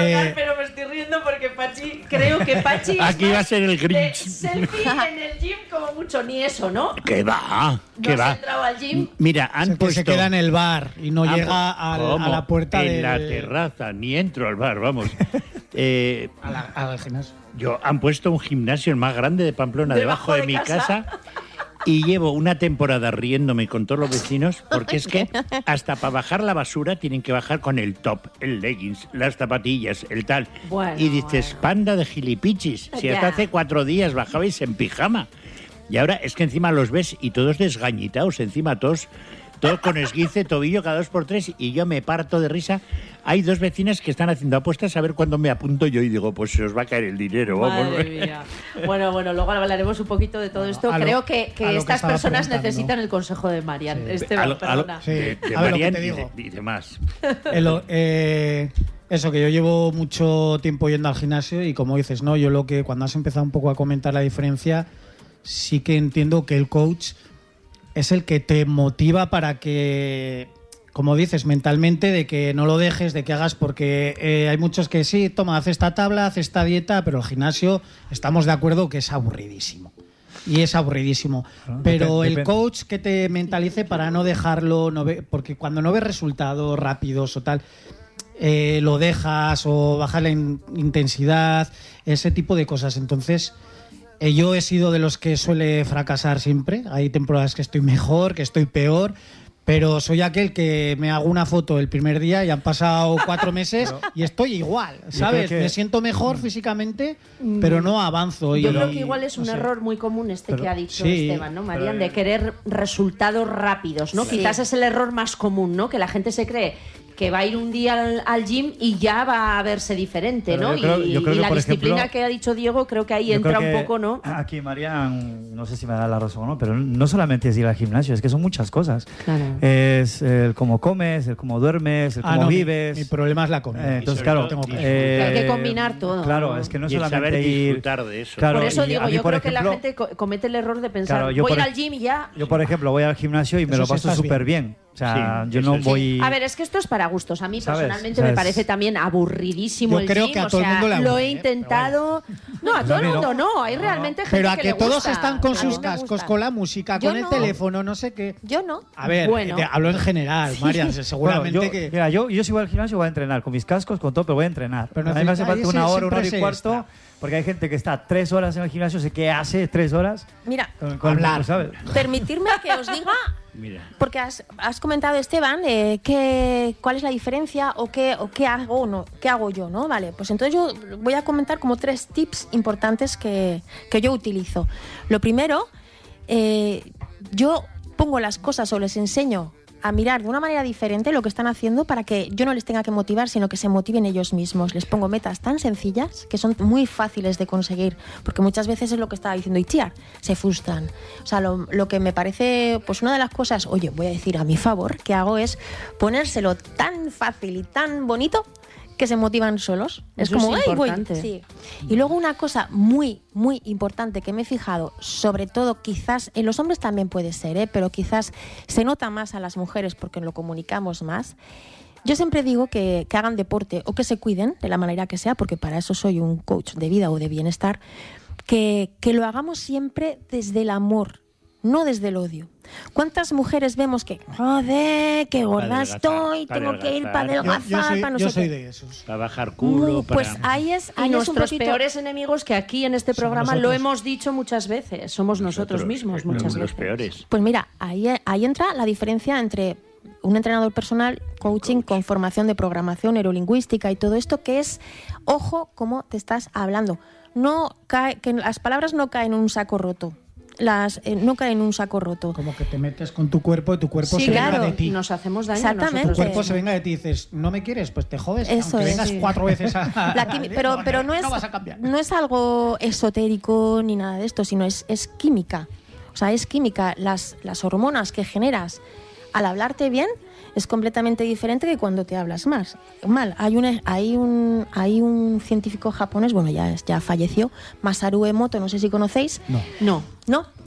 pero me estoy riendo porque creo que Pachi aquí va a ser el Grinch. Selfie en el gym como mucho, ni eso, ¿no? ¿Qué va? ¿No has entrado al gym? Mira, han puesto... se queda en el bar y no llega a la puerta en la terraza, ni entro al bar, vamos. Al gimnasio. Han puesto un gimnasio el más grande de Pamplona debajo de mi casa. Y llevo una temporada riéndome con todos los vecinos porque es que hasta para bajar la basura tienen que bajar con el top, el leggings, las zapatillas, el tal. Bueno, y dices, panda de gilipichis, si hasta hace 4 días bajabais en pijama. Y ahora es que encima los ves y todos desgañitados, encima todos con esguince, tobillo cada 2x3 y yo me parto de risa. Hay 2 vecinas que están haciendo apuestas a ver cuándo me apunto yo y digo, pues se os va a caer el dinero. Madre mía. Bueno, luego hablaremos un poquito de todo esto. Creo que estas personas necesitan el consejo de Marian. Sí. Perdona. De a ver, Marian lo que te digo. y demás. Eso, que yo llevo mucho tiempo yendo al gimnasio y como dices, ¿no? Yo cuando has empezado un poco a comentar la diferencia, sí que entiendo que el coach es el que te motiva para que, como dices, mentalmente, de que no lo dejes, de que hagas, porque hay muchos que sí, toma, haz esta tabla, haz esta dieta, pero el gimnasio estamos de acuerdo que es aburridísimo. Y es aburridísimo. Pero el coach que te mentalice para no dejarlo, porque cuando no ves resultados rápidos o tal, lo dejas o bajas la intensidad, ese tipo de cosas. Entonces... yo he sido de los que suele fracasar siempre. Hay temporadas que estoy mejor, que estoy peor, pero soy aquel que me hago una foto el primer día y han pasado 4 meses y estoy igual, ¿sabes? Me siento mejor físicamente, pero no avanzo. Yo creo que igual es un error muy común que ha dicho Esteban, ¿no, Marian? De querer resultados rápidos, ¿no? Sí. Quizás es el error más común, ¿no? Que la gente se cree que va a ir un día al gym y ya va a verse diferente, ¿no? Yo creo y la por disciplina ejemplo, que ha dicho Diego, creo que ahí entra un poco, ¿no? Aquí Marian, no sé si me da la razón o no, pero no solamente es ir al gimnasio, es que son muchas cosas. Claro. Es el cómo comes, el cómo duermes, el cómo vives. Mi problema es la comida. Entonces, claro, hay que combinar todo. Claro, es que no y solamente saber ir... disfrutar de eso. Claro, por eso digo, yo creo ejemplo, que la gente comete el error de pensar, claro, voy a ir al gym y ya... Yo, por ejemplo, voy al gimnasio y me lo paso súper bien. O sea, yo no voy... A ver, es que esto es para gustos. A mí personalmente ¿Sabes? me parece también aburridísimo el creo gym. que a todo el mundo le lo aburre, he intentado... No, a todo el mundo no. Hay realmente gente pero a que le todos gusta. están con A sus mí me cascos, gusta. con la música, Yo con el no. teléfono, no sé qué. Yo no. A ver, Bueno. hablo en general, Marian, seguramente Bueno, que... Mira, yo si voy al gimnasio voy a entrenar, con mis cascos, con todo, pero voy a entrenar. Pero a mí me hace falta una hora y siempre cuarto, extra. porque hay gente que está 3 horas en el gimnasio, sé qué hace 3 horas. Mira, Con Hablar. ¿sabes? permitirme que os diga, Mira. porque has comentado, Esteban, cuál es la diferencia o qué hago o no, qué hago yo, ¿no? Vale, pues entonces yo voy a comentar como 3 tips importantes que yo utilizo. Lo primero, yo pongo las cosas o les enseño a mirar de una manera diferente lo que están haciendo para que yo no les tenga que motivar, sino que se motiven ellos mismos. Les pongo metas tan sencillas que son muy fáciles de conseguir, porque muchas veces es lo que estaba diciendo Itziar, se frustran. O sea, lo que me parece, pues una de las cosas, oye, voy a decir a mi favor, que hago es ponérselo tan fácil y tan bonito que se motivan solos. Es Eso como, es ¡ay, voy! importante. Sí. Y luego una cosa muy, muy importante que me he fijado, sobre todo quizás en los hombres también puede ser, pero quizás se nota más a las mujeres porque lo comunicamos más. Yo siempre digo que hagan deporte o que se cuiden de la manera que sea, porque para eso soy un coach de vida o de bienestar, que lo hagamos siempre desde el amor, no desde el odio. ¿Cuántas mujeres vemos que, joder, qué gorda estoy, tengo que ir para adelgazar, para no sé qué? Yo soy de esos. Para bajar culo, Pues para... ahí es Y un nuestros poquito... peores enemigos, que aquí en este programa lo hemos dicho muchas veces, somos nosotros mismos muchas los veces. peores. Pues mira, ahí entra la diferencia entre un entrenador personal, coaching con formación de programación neurolingüística y todo esto, que es, ojo, cómo te estás hablando. Que las palabras no caen en un saco roto. No caen en un saco roto. Como que te metes con tu cuerpo y tu cuerpo Sí, se claro, venga de ti. nos hacemos daño Exactamente. nosotros Tu cuerpo mismos. se venga de ti y dices, ¿no me quieres? Pues te jodes, Eso aunque es, vengas sí. 4 veces a... Pero no es, no vas a cambiar. no es algo esotérico ni nada de esto, sino es química. O sea, es química. Las hormonas que generas al hablarte bien es completamente diferente que cuando te hablas mal. Hay un científico japonés, bueno, ya falleció, Masaru Emoto, no sé si conocéis. No. ¿No?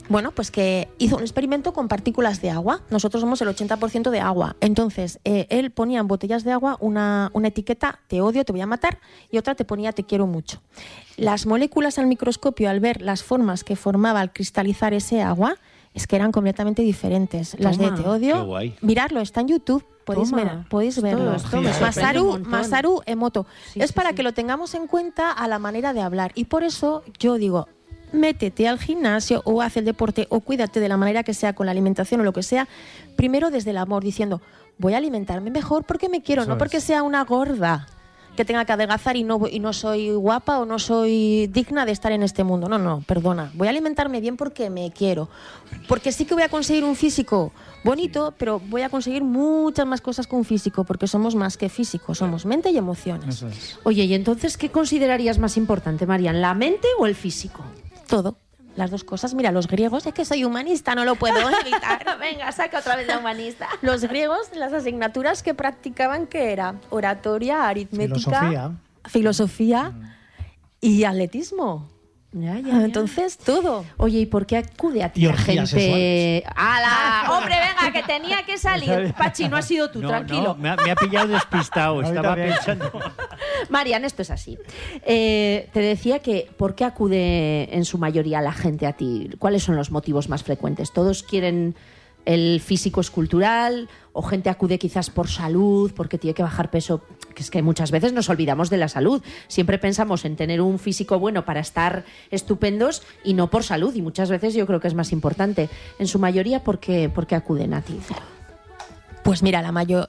Bueno, pues que hizo un experimento con partículas de agua. Nosotros somos el 80% de agua. Entonces, él ponía en botellas de agua una etiqueta, te odio, te voy a matar, y otra te ponía, te quiero mucho. Las moléculas al microscopio, al ver las formas que formaba al cristalizar ese agua, es que eran completamente diferentes. Las de te odio, mirarlo, está en YouTube. Podéis verlo. Masaru Emoto. Es para que lo tengamos en cuenta a la manera de hablar. Y por eso yo digo, métete al gimnasio o haz el deporte o cuídate de la manera que sea, con la alimentación o lo que sea, primero desde el amor, diciendo, voy a alimentarme mejor porque me quiero, no porque sea una gorda que tenga que adelgazar y no soy guapa o no soy digna de estar en este mundo. No, perdona. Voy a alimentarme bien porque me quiero. Porque sí que voy a conseguir un físico bonito, pero voy a conseguir muchas más cosas con un físico, porque somos más que físicos, somos mente y emociones. Oye, ¿y entonces qué considerarías más importante, Marian? ¿La mente o el físico? Todo. Las dos cosas. Mira, los griegos, es que soy humanista, no lo puedo evitar. Venga, saca otra vez la humanista. Los griegos, las asignaturas que practicaban, ¿qué era? Oratoria, aritmética, filosofía y atletismo. Ya. Entonces, todo. Oye, ¿y por qué acude a ti la gente? ¡Hala! ¡Hombre, venga, que tenía que salir! Pachi, no has sido tú, tranquilo. Me ha pillado despistado, estaba pensando. Marian, esto es así. Te decía que ¿por qué acude en su mayoría la gente a ti? ¿Cuáles son los motivos más frecuentes? ¿Todos quieren el físico escultural o gente acude quizás por salud, porque tiene que bajar peso? Que es que muchas veces nos olvidamos de la salud. Siempre pensamos en tener un físico bueno para estar estupendos y no por salud. Y muchas veces yo creo que es más importante. En su mayoría, ¿por qué acuden a ti? Pues mira,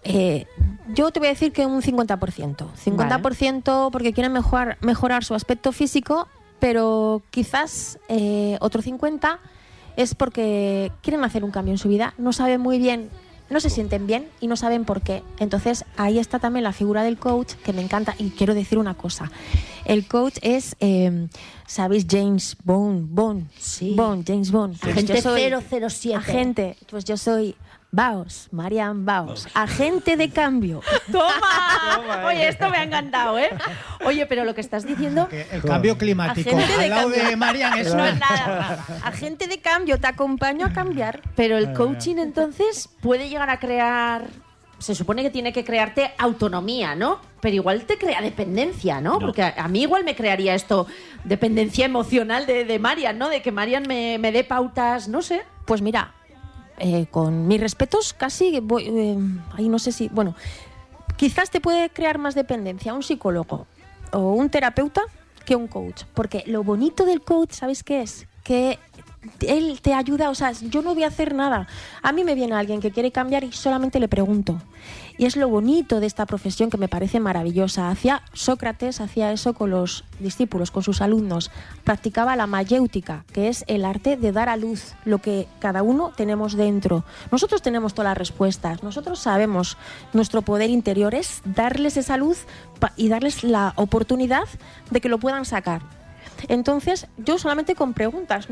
yo te voy a decir que un 50%. 50% porque quieren mejorar su aspecto físico, pero quizás otro 50% es porque quieren hacer un cambio en su vida, no saben muy bien, no se sienten bien y no saben por qué. Entonces ahí está también la figura del coach, que me encanta. Y quiero decir una cosa, el coach es, ¿sabéis? James Bond. Sí. James Bond. Pues agente 007. Agente, pues yo soy Marian Baos, agente de cambio. ¡Toma! Oye, esto me ha encantado, ¿eh? Oye, pero lo que estás diciendo... El cambio climático al lado de Marian no es nada. Agente de cambio, te acompaño a cambiar. Pero el coaching entonces puede llegar a crear... Se supone que tiene que crearte autonomía, ¿no? Pero igual te crea dependencia, ¿no? Porque a mí igual me crearía esto, dependencia emocional de Marian, ¿no? De que Marian me dé pautas, no sé. Pues mira... con mis respetos, casi ahí no sé si, bueno, quizás te puede crear más dependencia un psicólogo o un terapeuta que un coach, porque lo bonito del coach, ¿sabes qué es? Que él te ayuda, o sea, yo no voy a hacer nada. A mí me viene alguien que quiere cambiar y solamente le pregunto. Y es lo bonito de esta profesión, que me parece maravillosa. Sócrates hacía eso con los discípulos, con sus alumnos. Practicaba la mayéutica, que es el arte de dar a luz lo que cada uno tenemos dentro. Nosotros tenemos todas las respuestas. Nosotros sabemos, nuestro poder interior es darles esa luz y darles la oportunidad de que lo puedan sacar. Entonces, yo solamente con preguntas,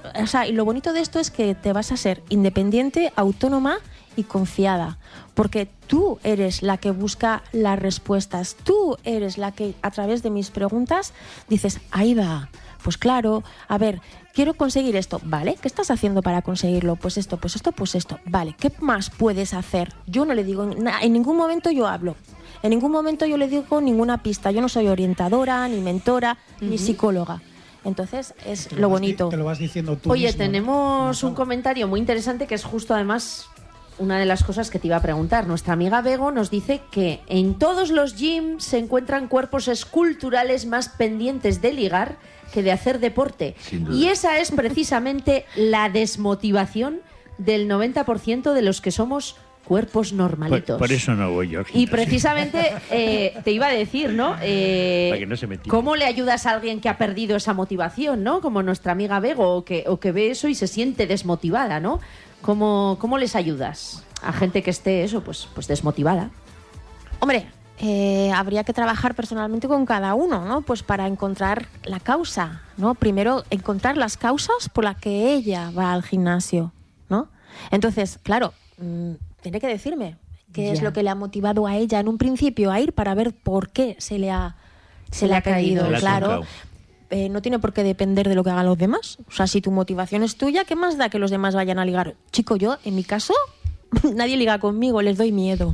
y lo bonito de esto es que te vas a ser independiente, autónoma y confiada, porque tú eres la que busca las respuestas, tú eres la que a través de mis preguntas dices, ahí va, pues claro, a ver, quiero conseguir esto, ¿vale? ¿Qué estás haciendo para conseguirlo? Pues esto, ¿vale? ¿Qué más puedes hacer? Yo no le digo, en ningún momento yo hablo. En ningún momento yo le digo ninguna pista. Yo no soy orientadora, ni mentora, ni psicóloga. Entonces, es lo bonito. Te lo vas diciendo tú. Oye, mismo, tenemos un comentario muy interesante que es justo además una de las cosas que te iba a preguntar. Nuestra amiga Bego nos dice que en todos los gyms se encuentran cuerpos esculturales más pendientes de ligar que de hacer deporte. Y esa es precisamente la desmotivación del 90% de los que somos cuerpos normalitos. Por eso no voy yo. Y precisamente te iba a decir, ¿no? Para que no se me tire. ¿Cómo le ayudas a alguien que ha perdido esa motivación, ¿no? Como nuestra amiga Bego, o que ve eso y se siente desmotivada, ¿no? ¿Cómo les ayudas a gente que esté eso, pues desmotivada? Hombre, habría que trabajar personalmente con cada uno, ¿no? Pues para encontrar la causa, ¿no? Primero, encontrar las causas por las que ella va al gimnasio, ¿no? Entonces, claro, tiene que decirme qué es lo que le ha motivado a ella en un principio a ir, para ver por qué se le ha caído. Claro, no tiene por qué depender de lo que hagan los demás. O sea, si tu motivación es tuya, ¿qué más da que los demás vayan a ligar? Chico, yo, en mi caso, nadie liga conmigo, les doy miedo.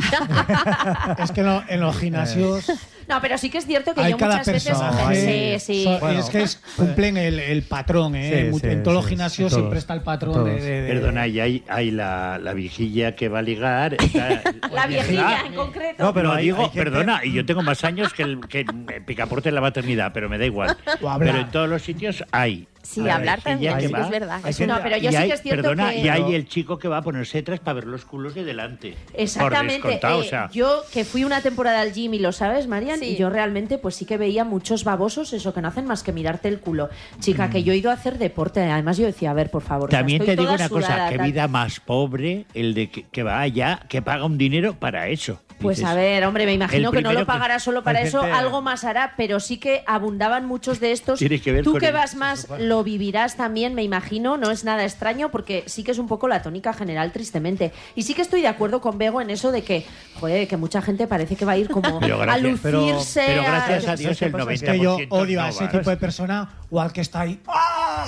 Es que en los gimnasios... No, pero sí que es cierto que hay yo cada muchas veces... personaje. Sí. Bueno, es que cumplen el patrón, ¿eh? En todos los gimnasios siempre está el patrón de... Perdona, y hay la viejilla que va a ligar. La viejilla en concreto. No, pero hay digo, gente... perdona, y yo tengo más años que el picaporte en la maternidad, pero me da igual. Pero en todos los sitios hay. Sí, hablar también, que sí, va, es verdad. No, pero yo sí que es cierto perdona, que... y hay el chico que va a ponerse detrás para ver los culos de delante. Exactamente. Por descontado, o sea. Yo que fui una temporada al gym y lo sabes, Marian, Sí. y yo realmente pues sí que veía muchos babosos, eso, que no hacen más que mirarte el culo. Chica, que yo he ido a hacer deporte, además yo decía, a ver, por favor. También o sea, te digo estoy una toda cosa, sudada, qué tal. vida más pobre el de que va allá, que paga un dinero para eso. Pues Dices, a ver, hombre, me imagino el que no primero lo pagará solo para hay eso, gente- algo más hará, pero sí que abundaban muchos de estos. Tiene que ver Tú con que el- vas más, lo vivirás también, me imagino, no es nada extraño, porque sí que es un poco la tónica general, tristemente. Y sí que estoy de acuerdo con Bego en eso de que, joder, que mucha gente parece que va a ir como Pero a gracias- lucirse. pero gracias a- a Dios el 90% Es que yo odio no a ese va. tipo de persona o al que está ahí. ¡Ah!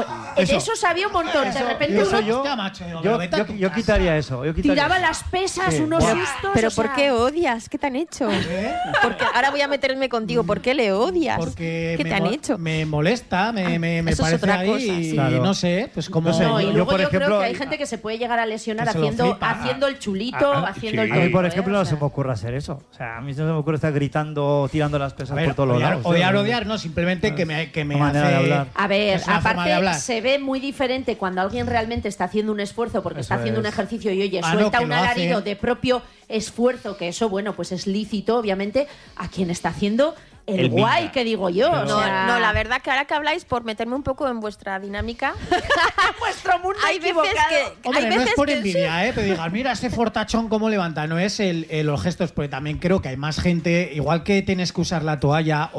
De eso sabía un montón. De repente Eso uno yo, Hostia, macho, yo, vete a tu yo casa. quitaría eso. Yo quitaría tiraba eso. las pesas, Sí. unos Buah. sustos. Pero o sea, ¿por qué odias? ¿Qué te han hecho? Porque ahora voy a meterme contigo. ¿Por qué le odias? Porque ¿Qué te han hecho? me molesta, me eso es parece otra ahí cosa, y sí. Claro. no sé, pues como... No sé, No, y yo, luego por yo ejemplo, creo que hay gente que se puede llegar a lesionar que se lo flipa. haciendo el chulito, haciendo sí. el A mí, por tonto, ejemplo, ¿eh? no O se sea, me ocurre hacer eso. O sea, a mí no se me ocurre estar gritando, tirando las pesas por todos los lados. odiar, no, simplemente que me Una manera hace... de hablar. A ver, Es una forma de aparte hablar. se ve muy diferente cuando alguien realmente está haciendo un esfuerzo porque está Eso haciendo un es. ejercicio y oye, Ah, no, suelta que un lo hace. alarido de propio esfuerzo, que eso, bueno, pues es lícito, obviamente, a quien está haciendo el guay, minga. que digo yo. No, o sea, no, la verdad que ahora que habláis, por meterme un poco en vuestra dinámica, vuestro mundo hay veces equivocado. que... Hombre, hay no es veces por que envidia, pero digas, mira ese fortachón cómo levanta, no es los gestos, porque también creo que hay más gente, igual que tienes que usar la toalla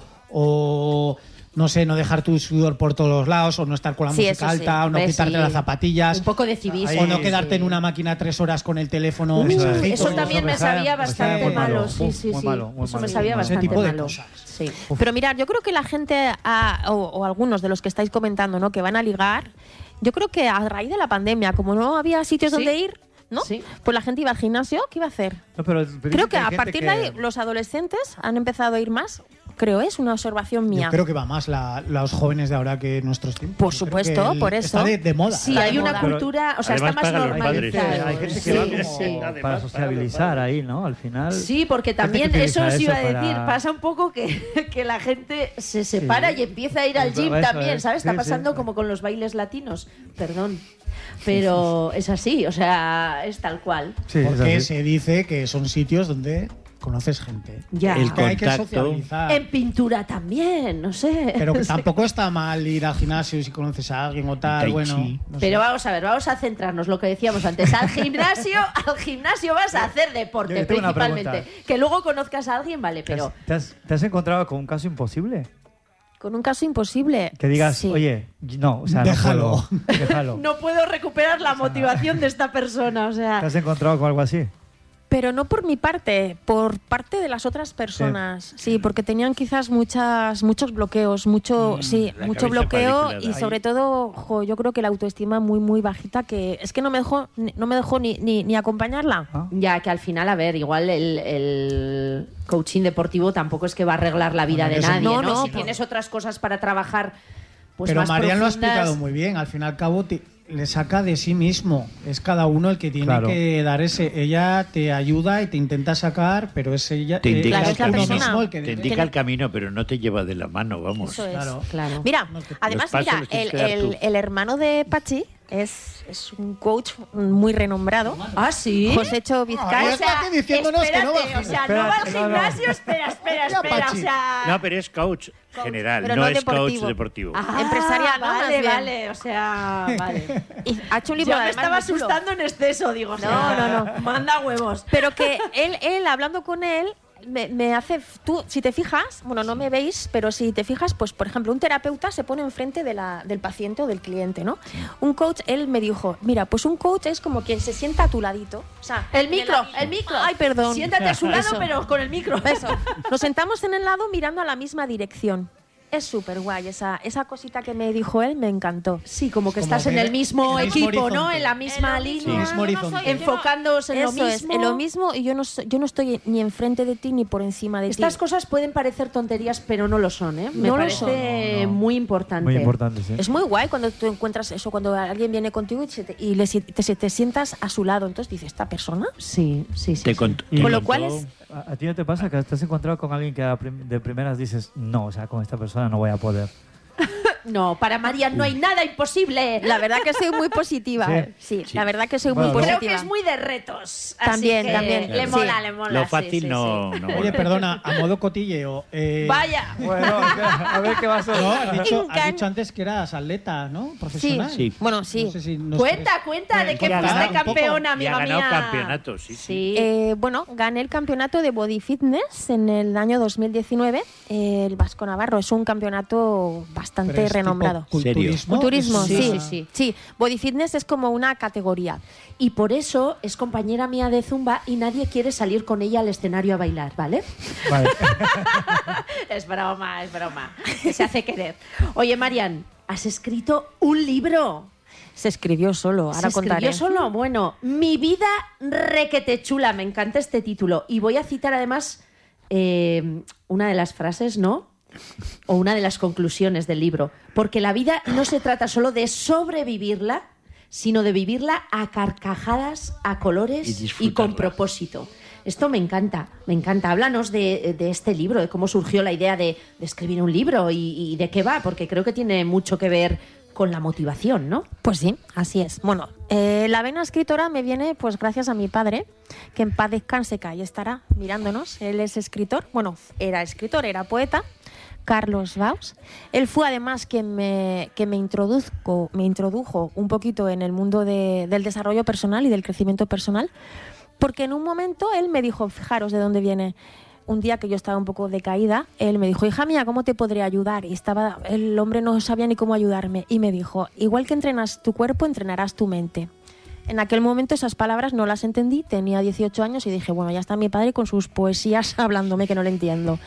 o no sé, no dejar tu sudor por todos los lados, o no estar con la Sí, música eso sí. alta, o no Hombre, quitarte sí. las zapatillas, Un poco de civismo. o no Ahí, quedarte sí. en una máquina 3 horas con el teléfono. Eso es. mensajito. Eso también me sabía bastante muy malo, malo. sí, sí, Muy sí. malo, muy Eso me malo. sabía Ese bastante tipo de malo. cosas. Sí. Pero mirad, yo creo que la gente, o algunos de los que estáis comentando, ¿no?, que van a ligar, yo creo que a raíz de la pandemia, como no había sitios Sí. donde ir, ¿no? Sí. Pues la gente iba al gimnasio, ¿qué iba a hacer? No, pero Creo que hay a gente partir de ahí los adolescentes han empezado a ir más. Creo, es una observación mía. Yo creo que va más los jóvenes de ahora que nuestros tiempos. Por Yo creo supuesto, que por eso. Está de moda. Sí, Está hay de una moda. cultura, o sea, está Además más pagan los padres. normalizado. Hay gente que Sí, va sí. como para sociabilizar ahí, ¿no? Al final. Sí, porque gente también que eso utiliza os iba a eso decir, para- pasa un poco que la gente se separa y empieza a ir al Eso gym es, también, ¿sabes? sí, Está pasando sí. como con los bailes latinos, perdón. Pero es así, o sea, es tal cual. Sí, es Porque así. se dice que son sitios donde conoces gente. Ya. El Que hay que contacto. socializar. En pintura también, no sé. Pero que Sí. tampoco está mal ir al gimnasio si conoces a alguien o tal. Tai Bueno, chi. no sé. Pero vamos a ver, vamos a centrarnos, lo que decíamos antes. Al gimnasio vas a hacer deporte Yo tengo una principalmente. pregunta. Que luego conozcas a alguien, vale, pero ¿Te has encontrado con un caso imposible? Con un caso imposible. Que digas, Sí. oye, no, o sea, Déjalo. no puedo. Déjalo. no puedo recuperar la motivación de esta persona, o sea. ¿Te has encontrado con algo así? Pero no por mi parte, por parte de las otras personas. Sí, porque tenían quizás muchos bloqueos, mucho la mucho cabeza bloqueo cuadriculada. y sobre todo, yo creo que la autoestima muy bajita, que es que no me dejó ni acompañarla. ¿Ah? Ya, que al final, a ver, igual el coaching deportivo tampoco es que va a arreglar la vida Hombre, de eso nadie, no, ¿no? no, Si por- tienes otras cosas para trabajar, pues Pero más Marian lo ha profundas. explicado muy bien. Al fin y al cabo le saca de sí mismo. Es cada uno el que tiene Claro. que dar ese. Ella te ayuda y te intenta sacar, pero es ella. Te indica, Claro, es la uno persona. mismo el que te debe- indica el camino, pero no te lleva de la mano, vamos. Eso es. Claro. Claro. Mira, No te- además, Los pasos mira, los tienes que dar tú. el hermano de Pachi es un coach muy renombrado. Ah, sí. Josécho Ah, Vizcaya. ya está aquí diciéndonos que no va al espérate, o sea, gimnasio. no va al Espérate, no, no. gimnasio, espera, Ya, o Pachi. sea... No, pero es coach general, pero no, no es deportivo. coach deportivo. Ah, Empresarial, ¿no? Más Vale, bien. vale, o sea, vale. Y ha hecho un libro Yo me además estaba muy chulo. asustando en exceso, digo. o sea, No. Manda huevos. Pero que él hablando con él, me hace. Tú, si te fijas, bueno, no me veis, pero si te fijas, pues por ejemplo, un terapeuta se pone enfrente del paciente o del cliente, ¿no? Un coach, él me dijo, mira, pues un coach es como quien se sienta a tu ladito. O sea, El micro. Ay, perdón. Siéntate a su lado, Eso. pero con el micro. Eso. Nos sentamos en el lado mirando a la misma dirección. Es súper guay, esa cosita que me dijo él me encantó. Sí, como que Como estás en ver el mismo el mismo equipo, ¿no? horizonte. En la misma línea, mismo horizonte. enfocándoos en lo Eso mismo. es, en lo mismo, y yo no estoy ni enfrente de ti ni por encima de Estas ti. coses pueden parecer tonterías, pero no lo son, ¿eh? Me No lo parece son. No. muy importante. Muy importante, sí. Es muy guay cuando tú encuentras eso, cuando alguien viene contigo y te sientas a su lado. Entonces dices, ¿esta persona? Sí, sí, sí. Te sí. cont- Y- te Con lo contó- cual es... ¿A ti no te pasa que te has encontrado con alguien que de primeras dices, no, o sea, con esta persona no voy a poder? No, para Marian no hay nada imposible. La verdad que soy muy positiva. Sí, Sí. la verdad que soy Bueno, muy Creo positiva. que es muy de retos. También, así que también. Le Sí. mola, le mola. Lo sí, fácil sí, no, sí. no Oye, mola. perdona, a modo cotilleo. Vaya. Bueno, a ver qué va a ser. No, has dicho Incan. antes que eras atleta, ¿no? Profesional. Sí. Bueno, sí. No sé si nos Cuenta de que Ya ha fuiste ganado un poco. campeona, Y amiga ha ganado mía. campeonatos, sí. Bueno, gané el campeonato de Body Fitness en el año 2019. El Vasco Navarro es un campeonato bastante Pero es tipo renombrado. Culturismo. Culturismo, Es sí, una- sí. Body Fitness es como una categoría. Y por eso es compañera mía de Zumba y nadie quiere salir con ella al escenario a bailar, ¿vale? Vale. Es broma, es broma. Que se hace querer. Oye, Marian, has escrito un libro. Se escribió solo, ahora ¿Se contaré. escribió solo? Bueno, Mi vida requete chula. Me encanta este título. Y voy a citar además una de las frases, ¿no? O una de las conclusiones del libro. Porque la vida no se trata solo de sobrevivirla, sino de vivirla a carcajadas, a Y colores y disfrutarla. con propósito. Esto me encanta, me encanta. Háblanos de este libro, de cómo surgió la idea de escribir un libro y de qué va, porque creo que tiene mucho que ver con la motivación, ¿no? Pues sí, así es. Bueno, la vena escritora me viene pues gracias a mi padre, que en paz descanse, que ahí estará mirándonos. Él es escritor, bueno, era escritor, era poeta, Carlos Baus. Él fue además quien me introdujo un poquito en el mundo del desarrollo personal y del crecimiento personal, porque en un momento él me dijo, fijaros de dónde viene. Un día que yo estaba un poco decaída, él me dijo, hija mía, ¿cómo te podría ayudar? Y el hombre no sabía ni cómo ayudarme. Y me dijo, igual que entrenas tu cuerpo, entrenarás tu mente. En aquel momento esas palabras no las entendí, tenía 18 años y dije, bueno, ya está mi padre con sus poesías hablándome que no le entiendo.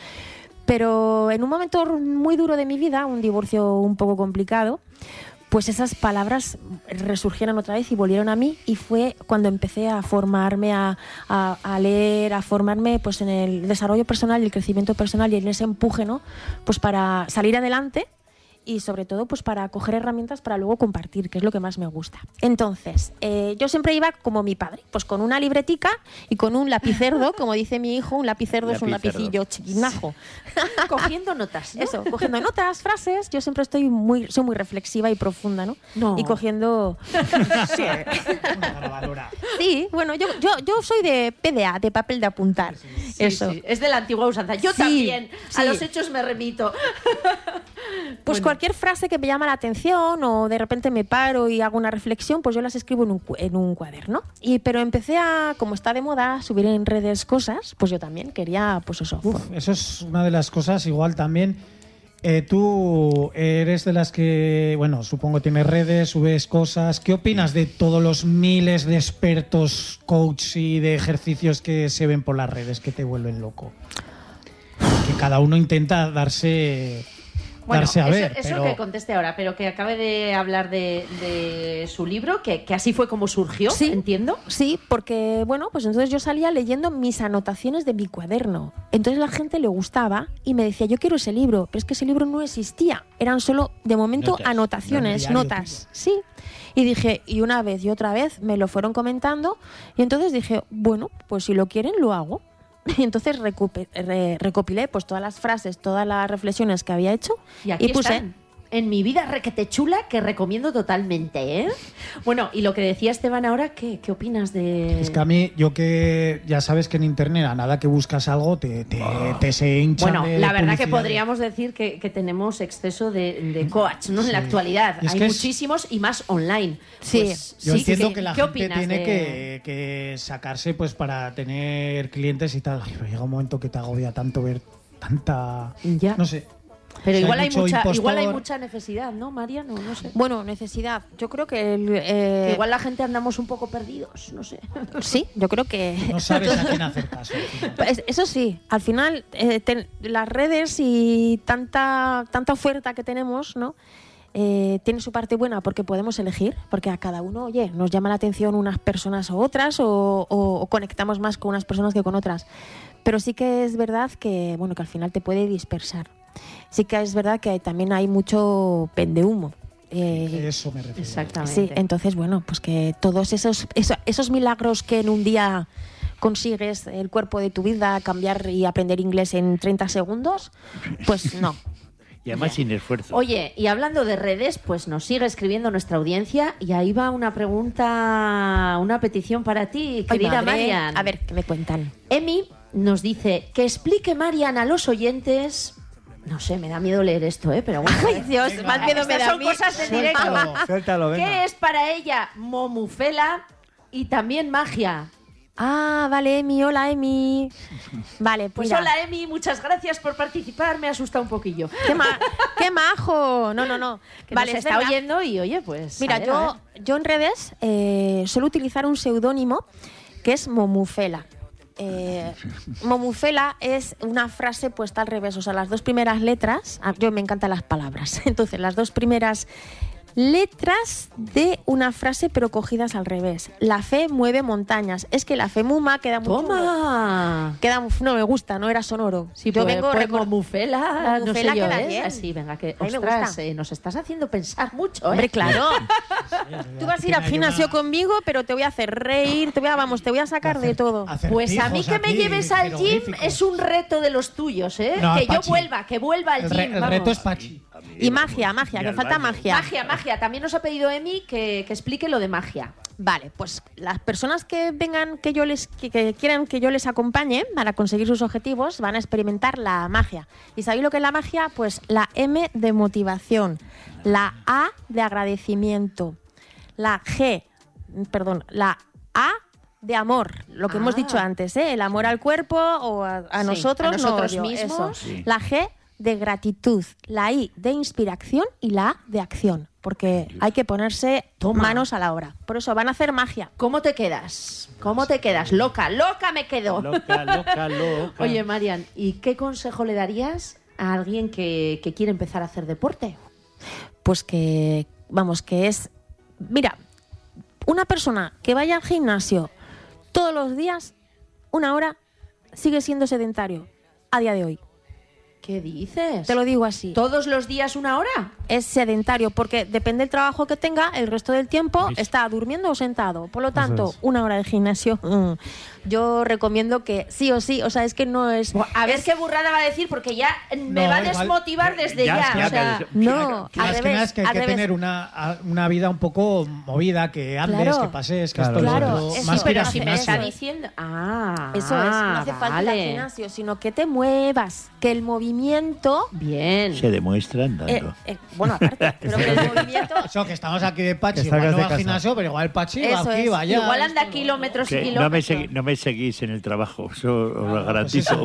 Pero en un momento muy duro de mi vida, un divorcio un poco complicado, pues esas palabras resurgieron otra vez y volvieron a mí, y fue cuando empecé a formarme, a leer, a formarme pues en el desarrollo personal y el crecimiento personal y en ese empuje, ¿no? Pues para salir adelante y sobre todo pues para coger herramientas para luego compartir, que es lo que más me gusta. Entonces, yo siempre iba como mi padre, pues con una libretica y con un lapicerdo, como dice mi hijo, un lapicerdo es un Lapicerdo. lapicillo chiquinajo. Cogiendo notas, ¿no? Eso, cogiendo notas, frases. Yo siempre soy muy reflexiva y profunda, ¿no? No. Y cogiendo... Sí. Una grabadora. Sí, bueno, yo soy de PDA, de papel de apuntar. Sí, Eso. sí, es de la antigua usanza. Yo Sí, también. A sí. los hechos me remito. Pues Bueno. cualquier frase que me llama la atención o de repente me paro y hago una reflexión, pues yo las escribo en un cuaderno. Pero empecé a, como está de moda, subir en redes cosas, pues yo también quería, pues eso. Uf, eso es una de las cosas, igual también. Tú eres de las que, bueno, supongo tienes redes, subes cosas. ¿Qué opinas de todos los miles de expertos, coach y de ejercicios que se ven por las redes que te vuelven loco? Que cada uno intenta darse Bueno, a ver. eso pero que conteste ahora, pero que acabe de hablar de su libro, que así fue como surgió, Sí. entiendo. Sí, porque, bueno, pues entonces yo salía leyendo mis anotaciones de mi cuaderno. Entonces la gente le gustaba y me decía, yo quiero ese libro, pero es que ese libro no existía. Eran solo, de momento, Notas. anotaciones, Diario notas. Sí. Y dije, y una vez y otra vez me lo fueron comentando y entonces dije, bueno, pues si lo quieren, lo hago. Y entonces recopilé pues todas las frases, todas las reflexiones que había hecho Y aquí puse... están. En Mi vida requete chula, que recomiendo totalmente, ¿eh? Bueno, y lo que decía Esteban ahora, ¿qué opinas de...? es que a mí, yo que ya sabes que en internet a nada que buscas algo te se hinchan. Bueno, de la verdad que publicidad. podríamos decir que tenemos exceso de coach, ¿no? En la actualidad. Y es Hay que es- muchísimos y más online. Sí. Pues, Yo sí, entiendo sí. que la ¿Qué gente opinas tiene de- que sacarse pues para tener clientes y tal. Ay, pero llega un momento que te agobia tanto ver tanta... Ya. No sé. Pero Si igual hay mucho impostor. mucha necesidad, ¿no, María? No sé. Bueno, necesidad. Yo creo que... Que igual la gente andamos un poco perdidos, no sé. Sí, yo creo que... No sabes a quién hacer caso. Pues eso sí, al final las redes y tanta oferta que tenemos, ¿no? Tiene su parte buena porque podemos elegir, porque a cada uno, oye, nos llama la atención unas personas u otras o conectamos más con unas personas que con otras. Pero sí que es verdad que, bueno, que al final te puede dispersar. Sí que es verdad que también hay mucho pendehumo. Eso me refiero. Exactamente. Sí, entonces, bueno, pues que todos esos milagros que en un día consigues el cuerpo de tu vida, cambiar y aprender inglés en 30 segundos, pues no. Y además sin esfuerzo. Oye, y hablando de redes, pues nos sigue escribiendo nuestra audiencia y ahí va una pregunta, una petición para ti, querida Ay, madre. Marian. A ver, ¿qué me cuentan? Emi nos dice que explique Marian a los oyentes. No sé, me da miedo leer esto, pero bueno. Ay, Dios, más miedo me Estas da a son mí. cosas de directo. Suéltalo, venga. ¿Qué es para ella momufela y también magia? Ah, vale, Emi, hola, Emi. Vale, Pues mira. hola, Emi, muchas gracias por participar, me asusta un poquillo. ¡Qué majo! No. Que Vale, nos es está verdad. oyendo y oye, pues... Mira, a ver, a ver. yo en redes suelo utilizar un seudónimo que es Momufela. Momufela es una frase puesta al revés, o sea, las dos primeras letras, yo me encantan las palabras, entonces las dos primeras letras de una frase pero cogidas al revés. La fe mueve montañas. Es que la fe muma queda muy chulo. ¡Toma! No me gusta, no era sonoro. Sí, yo pues, vengo pues recor- momufela, no Momufela sé yo, queda ¿eh? bien. Así, venga, que A mí me ostras, gusta. nos estás haciendo pensar mucho, ¿eh? Hombre, claro. Tú vas a ir al gimnasio conmigo, pero te voy a hacer reír, te voy a sacar de todo. Pues a mí que me lleves al gym es un reto de los tuyos, ¿eh? No, que yo Pachi. que vuelva al gym. El vamos. reto es Pachi. Y magia, que falta magia. Magia. También nos ha pedido Emi que explique lo de magia. Vale, pues las personas que vengan, que quieran que yo les acompañe para conseguir sus objetivos, van a experimentar la magia. ¿Y sabéis lo que es la magia? Pues la M de motivación, la A de agradecimiento, la A de amor, lo que hemos dicho antes, ¿eh? El amor al cuerpo o a Sí, nosotros, a nosotros no, mismos. eso. Sí. La G de gratitud, la I de inspiración y la A de acción, porque hay que ponerse Toma. manos a la obra. Por eso van a hacer magia. ¿Cómo te quedas? Loca me quedo. Loca. Oye, Marian, ¿y qué consejo le darías a alguien que quiere empezar a hacer deporte? Pues que es... Mira, una persona que vaya al gimnasio todos los días, 1 hora, sigue siendo sedentario a día de hoy. ¿Qué dices? Te lo digo así. ¿Todos los días 1 hora? Es sedentario porque depende del trabajo que tenga, el resto del tiempo está durmiendo o sentado. Por lo tanto, es. 1 hora de gimnasio, yo recomiendo que sí o sí, o sea, es que no es... A ver es- qué burrada va a decir, porque ya me No, va a igual- desmotivar desde Ya, ya. ya, o sea, No, Más al que revés, nada es que hay al que revés. tener una vida un poco movida, que andes, Claro. que pases, que Claro, esto y lo claro, otro. eso, Más que ir pero al si me gimnasio. está diciendo... Eso es, no hace falta ir al gimnasio, sino que te muevas, que el movimiento... Bien. Se demuestra andando. Bueno, aparte, pero que el movimiento... Eso, que estamos aquí de Pachi, Que igual salgas no de va al casa. gimnasio, pero igual Pachi va Eso aquí, es. vaya. Igual anda kilómetros y Que kilómetros. no me seguís en el trabajo, eso os lo garantizo.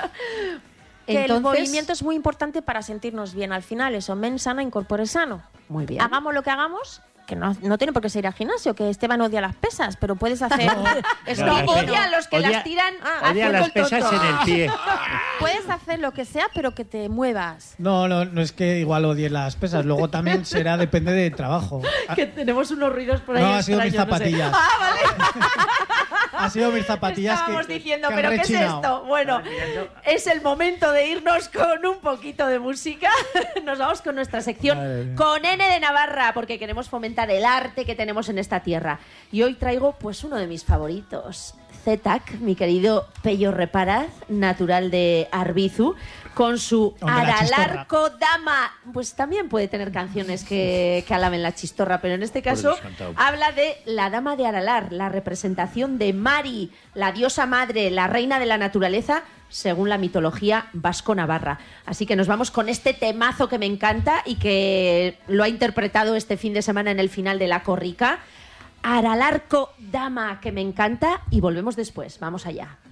Que el Entonces- movimiento es muy importante para sentirnos bien. Al final, eso, mens sana, incorpore sano. Muy bien. Hagamos lo que hagamos, que no tiene por qué ser ir al gimnasio, que Esteban odia las pesas, pero puedes hacer... Es No, que no, Odia a los que Odia- las tiran Ah, Odia haciendo las el pesas tonto. en el pie. puedes hacer lo que sea, pero que te muevas. No es que igual odie las pesas, luego también depende del trabajo. Que tenemos unos ruidos por ahí No, ha sido mis extraños, no sé. zapatillas. Ah, vale. Ha sido mis zapatillas Estábamos que diciendo, que han ¿pero qué es rechinado. esto? Bueno, es el momento de irnos con un poquito de música. Nos vamos con nuestra sección Madre mía. con N de Navarra, porque queremos fomentar el arte que tenemos en esta tierra. Y hoy traigo pues uno de mis favoritos, Zetac, mi querido Pello Reparaz, natural de Arbizu, con su Hombre, la Aralarco Dama. Pues también puede tener canciones que alaben la chistorra, pero en este caso Por descontado. habla de la Dama de Aralar, la representación de Mari, la diosa madre, la reina de la naturaleza, según la mitología vasco-navarra. Así que nos vamos con este temazo que me encanta y que lo ha interpretado este fin de semana en el final de La Corrica. Aralarco Dama, que me encanta, y volvemos después. Vamos allá.